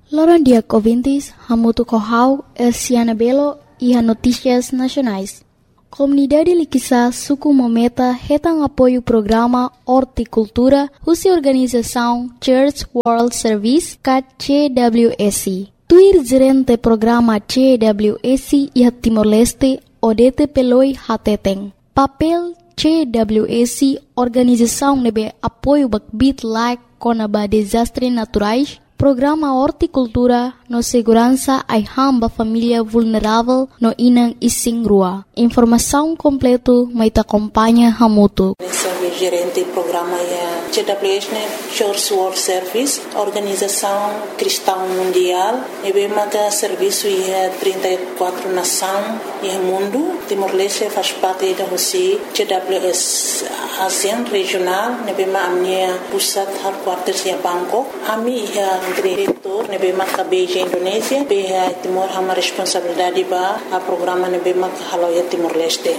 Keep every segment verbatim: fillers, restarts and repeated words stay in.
Loran dia ouvintes, Hamutu Kohau, Elsiana Belo e a Notícias Nacionais. Comunidade Liquiçá Suku Mometa retam apoio programa Horticultura, Russa Organização Church World Service, C W S. Tuir gerente programa C W S e a Timor-Leste, Odete Peloi Hateteng. Papel C W S, Organização de Apoio Bakbit Like Conaba Desastres Naturais, Programa Horticultura no Segurança Aihamba Família Vulnerável no Inang Ising Rua. Informação completa mais acompanha Hamutu. Gerente do programa é C W S, Church World Service, Organização Cristã Mundial. E bem que serviço é trinta e quatro nações e mundo. Timor-Leste faz parte da Rússia. C W S ASEAN regional. E bem a minha pusat headquarters é Bangkok. A minha é diretor. E bem que Beijing Indonésia. Bem Timor uma responsabilidade para o programa. E bem que halo é Timor-Leste.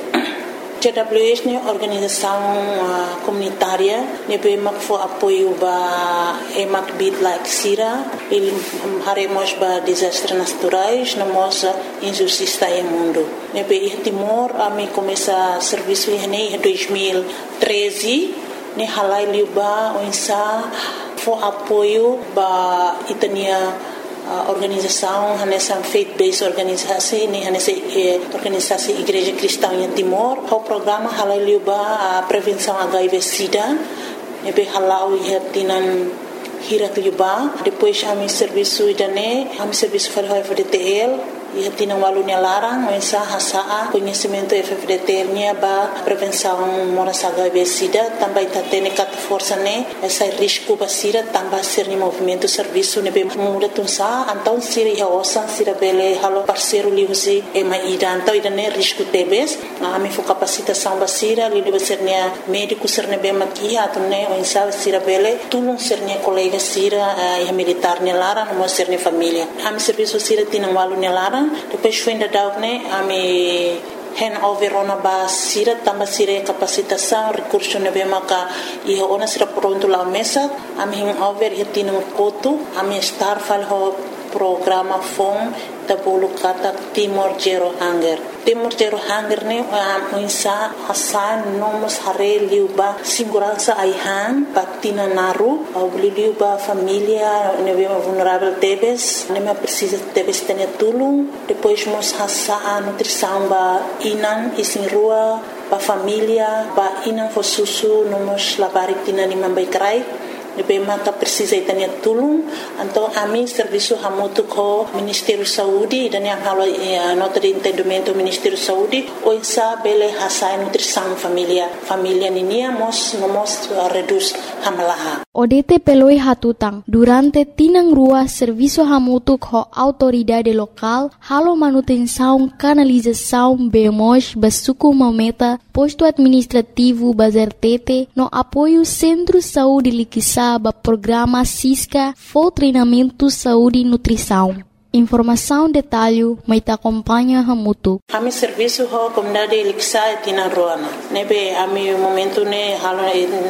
C W S é organização uh, comunitária, nebema que foi apoio para emak bit like sira, ele haremos para desastres naturais, na nossa injustiça no mundo. Nebe em Timor, a mim começa serviço em dois mil e treze, ne halai liuba onsa foi apoio para itania a organização, nessa faith-based organização, nessa organização Igreja Cristã em Timor, o programa halaliuba a prevenção H I V/SIDA, nebe halau ia tinan hirak liuba, depois a mi serviço idane, a mi serviço para o F D T L, ia tinan walunya larang, mensa hasa conhecimento F D T L nya ba prevenção moras H I V/SIDA, também tá tendo cat força né, essa risco ba sira também ser ni movimento serviço nebe muda tunsa, então sira ia osan sira bele halo parceiro liusi e mai ida, então ida né risco tebes, a mi fo capacitação ba sira, li ba ser nia médico ser nebe makia, atu né mensa sira bele tulung ser nia colega sira e militar nia lara, no ser nia família. A mi serviço sira tinan walunya lara. Depois foi ainda dar né a me hand over ona ba sira tamba sira capacitação recurso ne bema ka e ona sira pronto lá mesa a me hand over e tino koto a me star fal ho programa fom da bolo kata Timor Zero Hunger. Timor Zero Hunger ne a insa hasan nomos hare liuba segurança aihan patina naru au liuba família ne bema vulnerável tebes ne me precisa tebes tenia tulung depois mos hasa a nutrição ba inan isin rua ba família ba inan fo susu nomos labarik tina ni mambai krai nebe maka precisa itania tulung então a mim serviço hamutu ko Ministério Saúde dan yang halo nota de entendimento Ministério Saúde o insa bele hasa nutrição família família ninia mos mos reduz hamalaha Odete peloi hatutang durante tinang rua serviço hamutu ko autoridade local halo manutenção canalização bemos basuku mometa posto administrativo bazertete no apoio Centro Saúde Liquiçá ba programa Cisca for treinamento saúde e nutrição. Informação detalhe mai ta acompanha Hamutu. A mi serviço ho comunidade Liquiçá e tina roana. Nebe a mi momento ne halo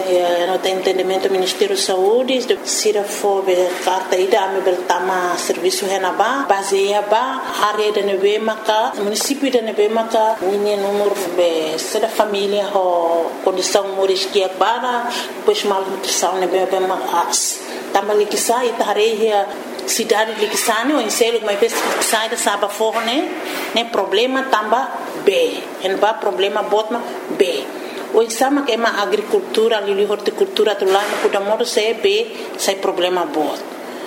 no entendimento Ministério Saúde sira fo be carta ida a mi beltama serviço henaba baseia ba área de nebe maka município de nebe maka minha número be seda família ho condição moris que bara pois mal nutrição nebe be mas tama Liquiçá e tareia cidade Liquiçá ne o inselo mas pes sai da saba forne ne problema tamba B en ba problema botma B o insama que é uma agricultura ali horticultura tu lá no Kudamoro se B sai problema bot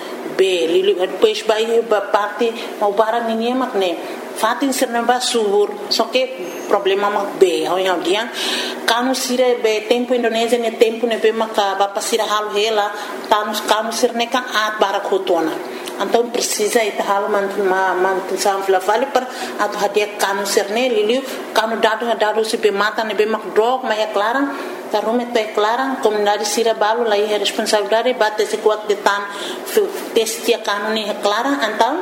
B lili depois vai ba parte mau barang ninguém mak ne fatin serna ba subur só que problema mak B ho yang dia kanu sire be tempo Indonésia ne tempo ne be maka ba pasira halu hela tanus kanu sirne kan at barak hotona então precisa ita halo mantul ma mantul samfla vale per atu hadia kanu serne liliu kanu dadu dadu se be mata ne be mak drog ma é clara tarume te clara comunidade sira balu lai é responsabilidade bate se kuat de tan testia kanu ne é clara então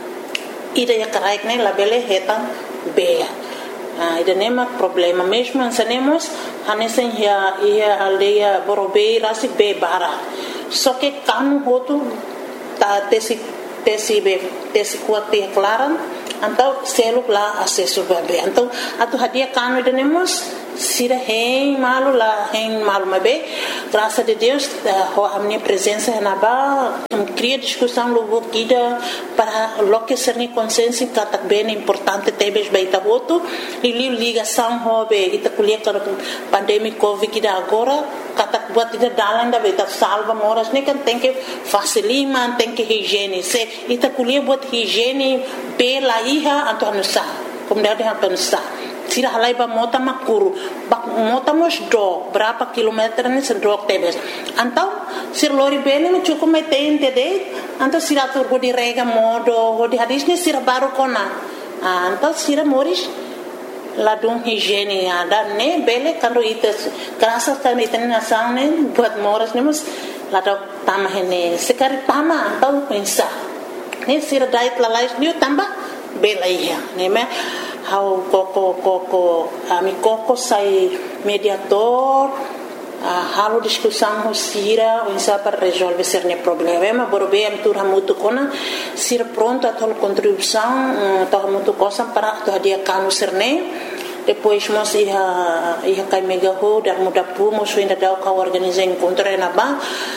ida ya karaik ne labele hetan be ah ida nema problema mesmo ansanemos hanesen ya ia aldeia borobei rasi be bara só que kanu hotu ta tesi tesi be tesi kuat te klaran então selo lá acesso bebê então atu hadia cano denemos sira hein malu lá hein malu mabe graças a Deus a minha presença na ba cria discussão logo guida para lo que ser ni consciência que tá bem importante tebes baita voto e ligação hobe ita kuliah com pandemia covid que agora kata buat ida dalan da beta salva moras ne kan tem que facilima tem que higiene se ita kuliah buat higiene pela iha atau anusa kemudian dia anusa sira halai ba mota makuru bak mota mos do berapa kilometer ni sedok tebes antau sir lori bene me cukup metein tede antau sira tur go di rega modo go di hadis ni sira baru kona antau sira moris ladung higiene ada ne bele kando ites kerasa kan iten nasang ne buat moras ne mus ladok tamah ne sekali tama antau pensa ne sira dait lalais ni tambah bela iya ne me how koko koko ami koko sai mediator uh, halo discussão sira insa para resolver cerne problema borbe am tur hamutu kona sira pronto a tol contribuição to hamutu cosa para to dia kanu cerne depois mos ia ia kai mega ho dar muda pu mos ainda dau ka organizar encontro na ba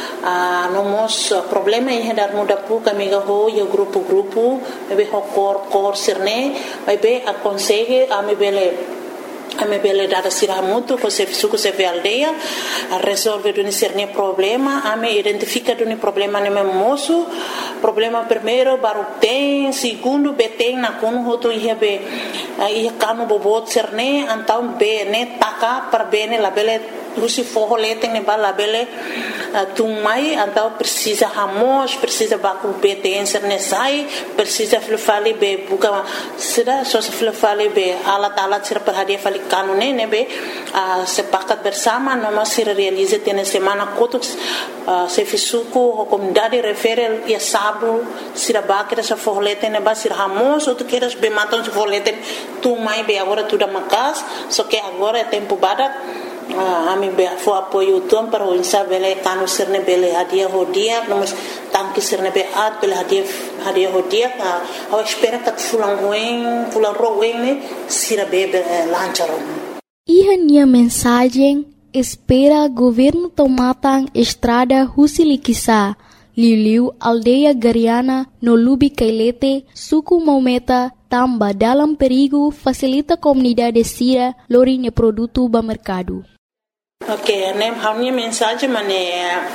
a no mos problema ia dar muda pu ka mega ho ia grupo grupo be ho cor cor cerne vai be a consegue a me bele a me bele dada sira muito com se suco se ve aldeia a resolve do cerne problema a me identifica do problema ne moço problema primeiro baru tem segundo beteng na kono hoto ia be ia kanu bobot cerne antau be ne taka per bene la bele lusi forro leteng ne bala bele tung mai antau precisa hamos precisa baku beteng cerne sai precisa flufali be buka sira so flufali be alat alat sira perhadia fali kanu ne ne be sepakat bersama no masih realize tiene semana kotuk se fisuku comunidade referel ia sabu sira bakira sa forro leteng ne ba sira hamos outro queiras be matam se forro leteng tu mai be agora tudo makas só que agora é tempo badak a mim be fo apoio tom para o insa bele kanu serne bele hadia hodia nós tanque serne be at bele hadia hadia hodia a espera que fulan ruim fulan ruim ne sira be lancharon e minha mensagem espera governo tomatang estrada Husilikisa Liliu aldeia Gariana no Lubi Kailete suku Maumeta tamba dalam perigo facilita comunidade sira lorinha produto ba mercado. Ok, nem a minha mensagem mane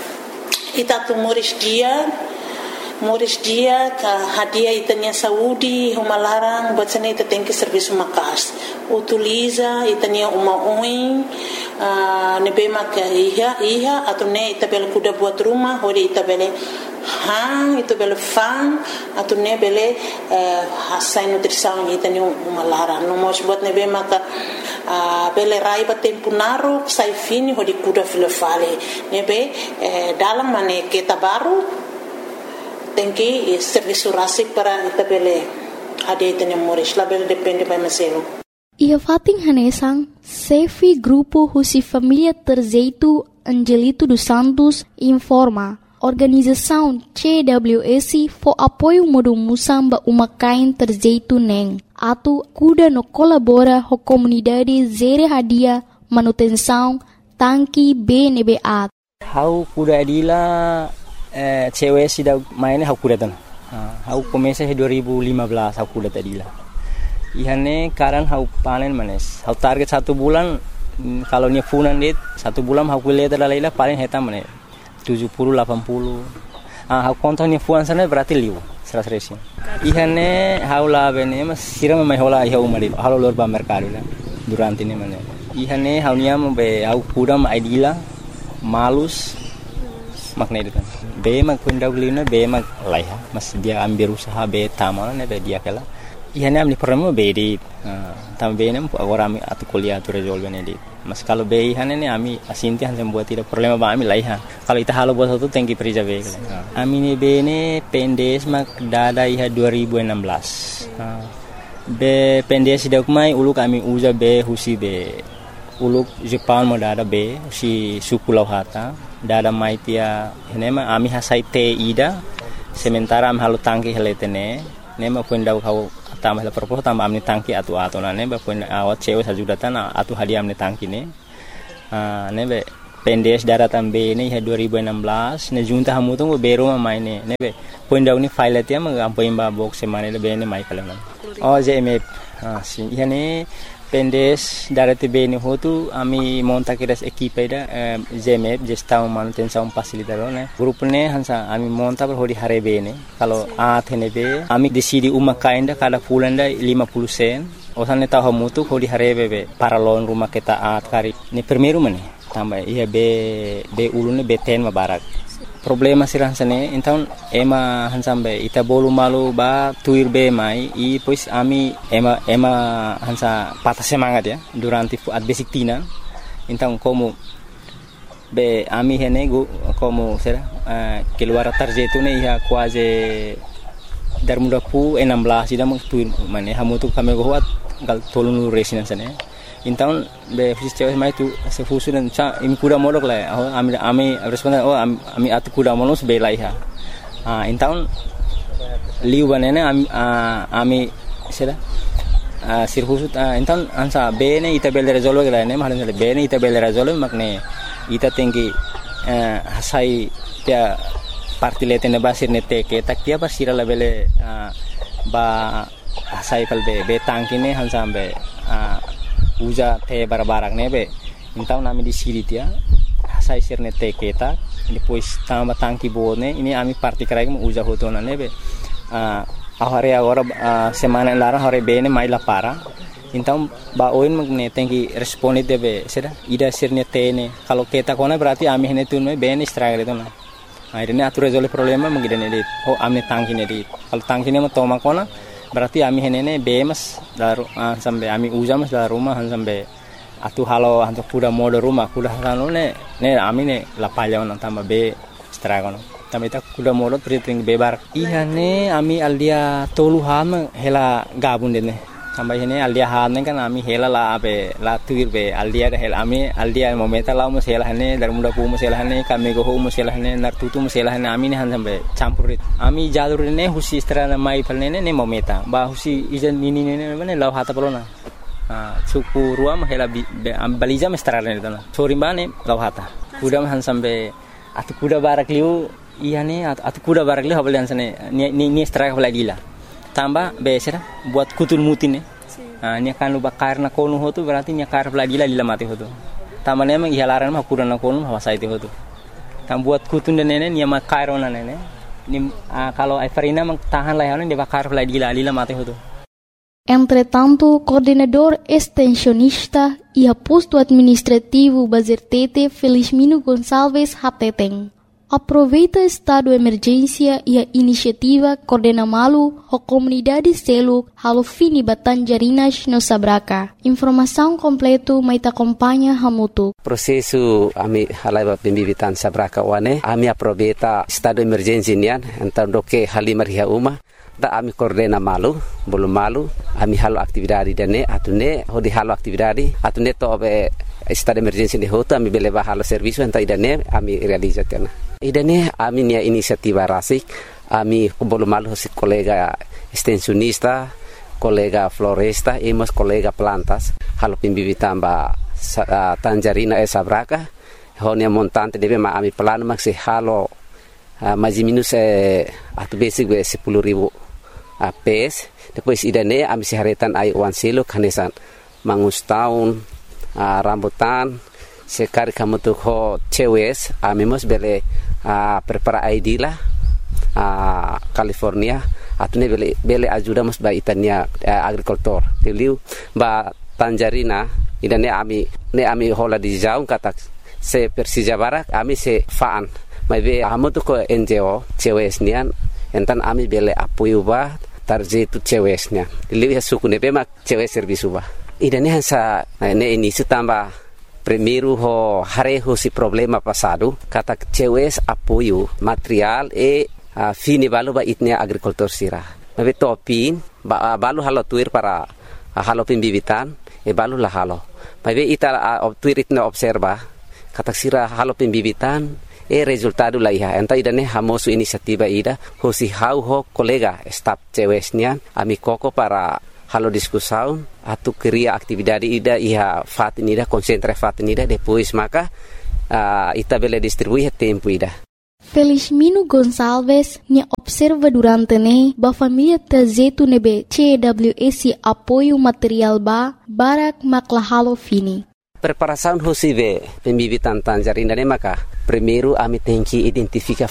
ita tu moris dia moris dia ka hadia itanya saúde uma larang buat sana ita tem que serviço makas utiliza itanya uma oin nebe maka iha iha atau ne ita bel kuda buat rumah hori ita bele hang ita bele fan atau ne bele hasai nutrição itanya uma larang no mos buat nebe maka bele raiba tempo naru sai fini hori kuda filofale nebe dalam mane kita baru tem que serviço rasik para itabele ade itene moris label depende by maselo ia fating hanesang Sefi grupo Husi Família Terzeito Angelito dos Santos informa organização C W S for apoio modo musamba uma kain terzeito neng atu kuda no colabora ho comunidade zere hadia manutenção tanki B N B A how kuda adila Eh, cewek sih dah mainnya aku kuda tan, aku komesa dua ribu lima belas aku kuda tadi lah. Ihane karan aku panen manes, aku target satu bulan kalau nya funan dit satu bulan aku lihat adalah lah paling heta manes tujuh puluh delapan puluh. Ah aku kontak nya funan sana berarti liu seras resin. Ihane aku lah bene mas siram mai hola iha umari, halo lor ba mercado lah durante ini manes. Ihane aku nya be aku kuda mai dila malus makna itu kan. Be mag pundaw lina be mag laiha mas dia ambil usaha be tamal ne be dia kala ihane amni problema be di tam be nem agora ami atu kuliah tu resolve ne di mas kalau be ihane ne ami asinti han buat tidak problema ba ami laiha kalau ita halo buat satu tengki perija be ami ne be ne pendes mag dada iha dua ribu enam belas be pendes dak mai uluk ami uza be husi be uluk Jepang mo dada be si suku lauhata dada maitia henema ami hasai te ida sementara am halu tangki heletene ne ma pun dau kau tambah la propos tambah amni tangki atu atu na ne ba pun awat cewe sajudatan atu hadiah amni tangki ne ah ne be pendes daratan be ne dua ribu enam belas ne junta hamu tu bero ma mai ne ne be pun dau ni file tia ma am pun ba box semane le be ne mai kalam oh J M F ah si yani pendes darati be ne hotu ami monta kiras equipe da J M F gestão manutenção facilitador ne grup ne hansa ami monta per hodi hare be ne kalau a thene be ami decidi uma kainda kada fulanda lima puluh sen osane ta hamu tu hodi hare be be para lon rumah kita at kari ni primeiro mane tambah iya be be ulune be ten ma barak problema sirang sane então ema hansambe ita bolu malu ba tuir be mai i pois ami ema ema hansa patah semangat ya durante at basic tina então como be ami hene go como será uh, keluar tarjetu ne ia quase dar muda pu enam belas ida tuir mane hamu tu kami go hat gal tolong resinan sane então be fiz cewek mai tu se fusu dan cha imi kuda modok la oh ami ami responden oh ami atu kuda monos be lai ha ah então liu banene ami ami sera ah sir fusu então ansa be ne ita bel resolve la ne mahalan be ne ita bel resolve makne ita tinggi hasai tia parti letene basir ne teke tak dia basira la bele ba hasai kal be be tangkine hansa be uja te barbarak nebe então nami di siri tia sai sirne te keta depois tamba tangki bone ini ami parti krai mo uja hotona nebe ah ahare agora semana lara hore bene mai la para então ba oin magne tenki responde debe seda ida sirne tene kalau keta kona berarti ami hene tunme bene struggle itu na akhirnya atur resolve problema mengidane dit oh ami tangki ne dit kalau tangki ne mo toma kona berarti ami henene bemas daru uh, sampai ami ujamas dari rumah sampai atu halo hantu kuda mode rumah kuda halo ne ne ami ne lapaya on tambah be stragon tambah ita kuda mode priting bebar iya ne ami aldia tolu ham hela gabun dene tambah ini aldia han kan ami hela la be la tuir be aldia hela ami aldia momenta la mus hela ne dari muda pu mus hela ne kami go mus hela ne nar tutu mus hela ne ami ne han sampai campurit ami jalur ne husi strana mai palne ne momenta ba husi ijan nini ne ne law hata pelona ah suku ruam hela am baliza mestrana ne tana sori bane law hata kuda han sampai atu kuda barak liu iya ne atu kuda barak liu habalian sane ni ni strike lagi lah tambah besera buat kutul mutin ne ah nya kan luba karna konu hotu berarti nya kar lagi lah lila mati hotu tambah ne mang ihalaran mah kurana konu hawasa itu hotu tam buat kutun de nene nya makar ona nene ni ah, kalau Everina mang tahan lah ne de bakar lagi lah lila mati hotu. Entretanto, coordenador extensionista e posto administrativo Bazertete Felizmino Gonçalves Hateteng aproveita estado de emergência e a iniciativa Coordena Malu a comunidade selo halo fini Batanjarinas no Sabraca. Informação completo mai acompanha hamutu. Prosesu ami halai pembibitan Sabraca wane ami aproveita estado de emergência nian então doke halimar hia uma da ami Coordena Malu belum malu ami halo aktividade dane atune hodi halo aktividade atune to be estado de emergência de hoto ami beleva halo serviço então idane ami realizatena. Idane ami nia inisiativa rasik ami belum malu si kolega extensionista kolega floresta emos kolega plantas halo pimbibitan ba uh, Tanjarina e Sabraca honia montante debe ma ami plano maksi halo uh, maji minus eh atu basic be sepuluh ribu uh, pes depois idane ami siharetan ai wan selo kanesan mangus tahun uh, rambutan sekali kamu tuh ho cewes ami mos bele uh, prepara I D lah uh, California atune bele bele ajuda mos ba itania uh, agrikultur tiliu ba Tanjarina idane ami ne ami hola di jaung kata se Persija Barak ami se faan mai be amu tuh ko N G O cewes nian entan ami bele apoio ba tarje tu cewes nian tiliu ya suku ne be mak cewes servisu ba idane hansa ne ini setambah primeiro ho hareho si problema passado kata cewes apoio material e uh, fini balu ba itnia agrikultur sira mabe topin ba balu halo tuir para uh, halo pembibitan e balu la halo mabe ita uh, tuir itna observa kata sira halo pembibitan e resultado lá ia. Então idane hamosu inisiativa ida hosi hau ho colega staff cewesnya ami koko para halo discussão atu cria atividade ida ia fatin ida concentra fatin ida depois maka uh, ita bele distribuir tempo ida. Felizmino Gonçalves nya observa durante ne ba família tazetu nebe C W S apoio material ba barak maklahalo fini. Preparação hosive pembibitan tanjarinda ne maka primeiro ami tem que identificar